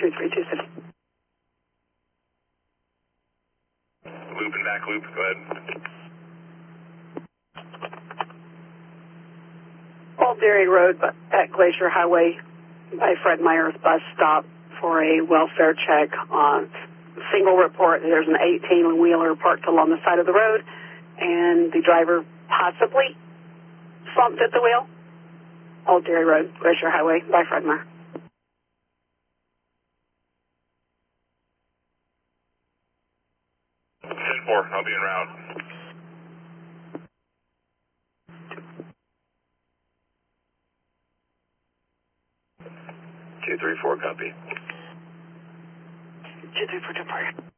2326. Loop and back loop, go ahead. Old Dairy Road at Glacier Highway by Fred Meyer's bus stop for a welfare check on single report. There's an 18-wheeler parked along the side of the road, and the driver possibly slumped at the wheel. Old Dairy Road, Glacier Highway by Fred Meyer. 10-4, I'll be en route. 234, copy. 234,